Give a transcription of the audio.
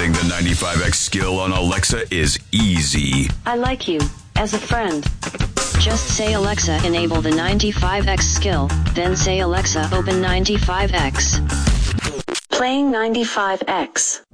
Setting the 95X skill on Alexa is easy. I like you as a friend. Just say Alexa enable the 95X skill, then say Alexa open 95X. Playing 95X.